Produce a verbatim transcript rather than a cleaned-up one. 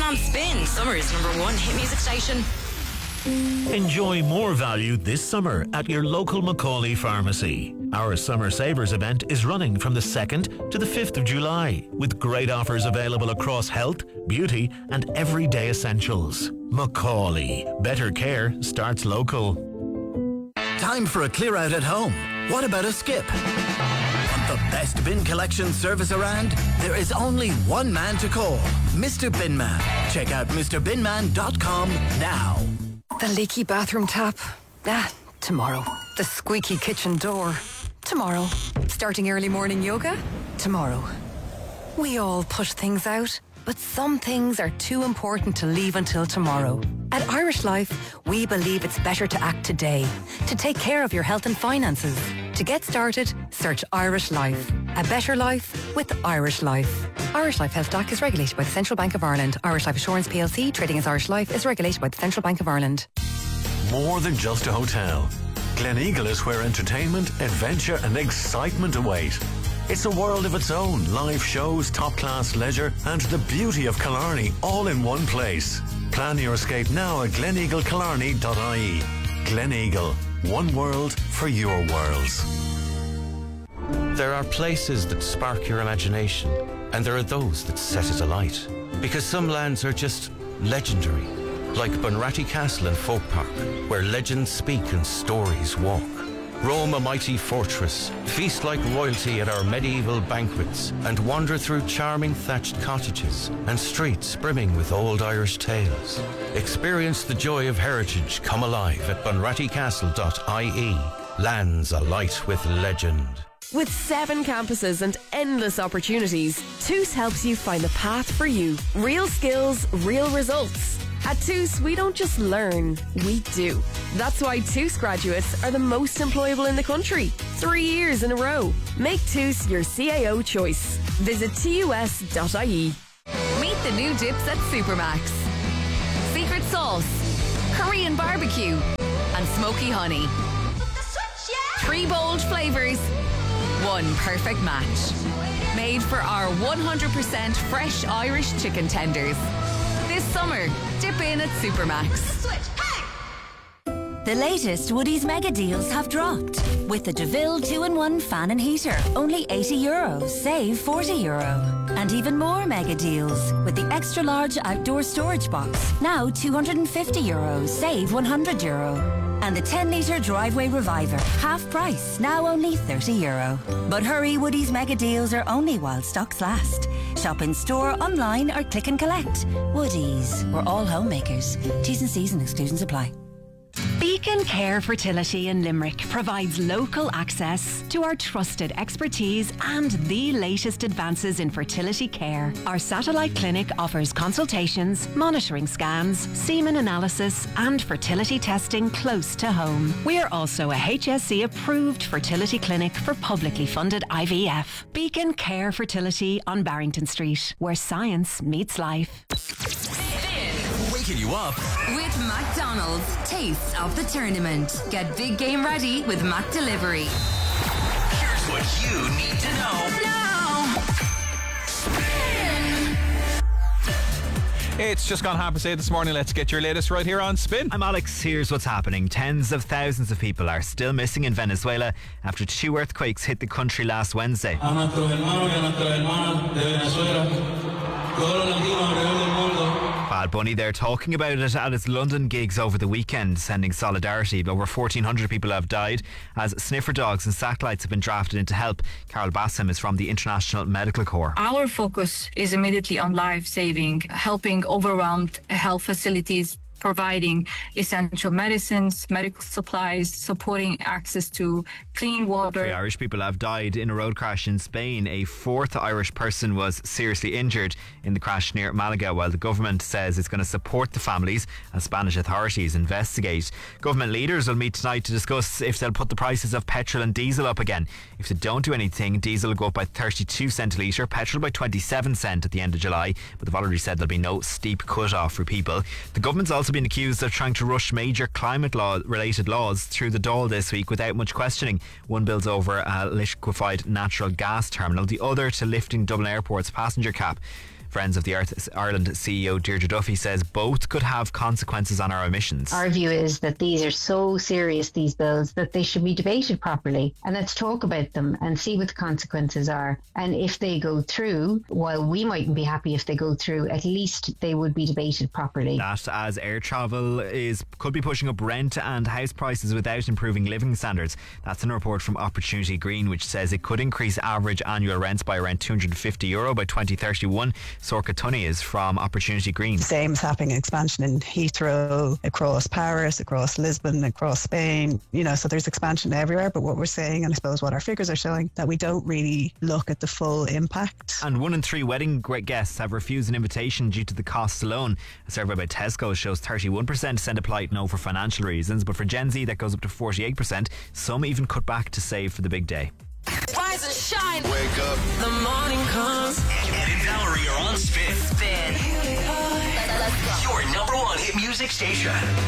on Spin, summer's number one hit music station. Enjoy more value this summer at your local Macaulay pharmacy. Our Summer Savers event is running from the second to the fifth of July, with great offers available across health, beauty and everyday essentials. Macaulay. Better care starts local. Time for a clear out at home. What about a skip? Want the best bin collection service around? There is only one man to call, Mister Binman. Check out Mr binman dot com now. The leaky bathroom tap? Ah, tomorrow. The squeaky kitchen door? Tomorrow. Starting early morning yoga? Tomorrow. We all push things out, but some things are too important to leave until tomorrow. At Irish Life, we believe it's better to act today, to take care of your health and finances. To get started, search Irish Life. A better life with Irish Life. Irish Life Health D A C is regulated by the Central Bank of Ireland. Irish Life Assurance P L C, trading as Irish Life, is regulated by the Central Bank of Ireland. More than just a hotel. Gleneagle is where entertainment, adventure and excitement await. It's a world of its own. Live shows, top-class leisure and the beauty of Killarney all in one place. Plan your escape now at gleneagle killarney dot I E. Gleneagle. One world for your worlds. There are places that spark your imagination, and there are those that set it alight. Because some lands are just legendary, like Bunratty Castle and Folk Park, where legends speak and stories walk. Roam a mighty fortress, feast like royalty at our medieval banquets, and wander through charming thatched cottages and streets brimming with old Irish tales. Experience the joy of heritage come alive at bunratty castle dot I E. Lands alight with legend. With seven campuses and endless opportunities, T U S helps you find the path for you. Real skills, real results. At T U S, we don't just learn, we do. That's why T U S graduates are the most employable in the country. Three years in a row. Make T U S your C A O choice. Visit T U S dot I E. Meet the new dips at Supermax. Secret sauce, Korean barbecue, and smoky honey. Three bold flavours, one perfect match. Made for our one hundred percent fresh Irish chicken tenders. This summer, dip in at Supermax. The latest Woodies mega deals have dropped. With the DeVille two in one fan and heater, only eighty euros, save forty euro. And even more mega deals with the extra large outdoor storage box, now two hundred fifty euros, save one hundred euro. And the ten litre driveway reviver, half price, now only thirty euro. But hurry, Woodies mega deals are only while stocks last. Shop in store, online or click and collect. Woodies, we're all homemakers. T's and C's and exclusions apply. Beacon Care Fertility in Limerick provides local access to our trusted expertise and the latest advances in fertility care. Our satellite clinic offers consultations, monitoring scans, semen analysis and fertility testing close to home. We are also a H S C approved fertility clinic for publicly funded I V F. Beacon Care Fertility on Barrington Street, where science meets life. Waking you up with McDonald's Taste of the Tournament. Get big game ready with Mac Delivery. Here's what you need to know now. Spin. It's just gone half past eight this morning. Let's get your latest right here on Spin. I'm Alex. Here's what's happening. Tens of thousands of people are still missing in Venezuela after two earthquakes hit the country last Wednesday. Bad Bunny there talking about it at its London gigs over the weekend, sending solidarity. Over fourteen hundred people have died as sniffer dogs and satellites have been drafted in to help. Carol Bassam is from the International Medical Corps. Our focus is immediately on life-saving, helping overwhelmed health facilities, providing essential medicines, medical supplies, supporting access to clean water. Three Irish people have died in a road crash in Spain. A fourth Irish person was seriously injured in the crash near Malaga, while the government says it's going to support the families as Spanish authorities investigate. Government leaders will meet tonight to discuss if they'll put the prices of petrol and diesel up again. If they don't do anything, diesel will go up by thirty-two cents a litre, petrol by twenty-seven cents at the end of July, but they've already said there'll be no steep cut-off for people. The government's also been accused of trying to rush major climate law related laws through the Dáil this week without much questioning. One bill's over a liquefied natural gas terminal, the other to lifting Dublin Airport's passenger cap. Friends of the Earth Ireland C E O Deirdre Duffy says both could have consequences on our emissions. Our view is that these are so serious, these bills, that they should be debated properly, and let's talk about them and see what the consequences are. And if they go through, while we mightn't be happy if they go through, at least they would be debated properly. That as air travel is could be pushing up rent and house prices without improving living standards. That's in a report from Opportunity Green, which says it could increase average annual rents by around two hundred fifty euro by twenty thirty-one. Sorka Tunney is from Opportunity Green. The same is happening, expansion in Heathrow, across Paris, across Lisbon, across Spain, you know, so there's expansion everywhere. But what we're saying, and I suppose what our figures are showing, that we don't really look at the full impact. And one in three wedding guests have refused an invitation due to the costs alone. A survey by Tesco shows thirty-one percent send a polite no for financial reasons, but for Gen Z that goes up to forty-eight percent. Some even cut back to save for the big day. Rise and shine. Wake up. The morning comes. Ed and Valerie are on Spin. Spin. Let's go. Your number one hit music station.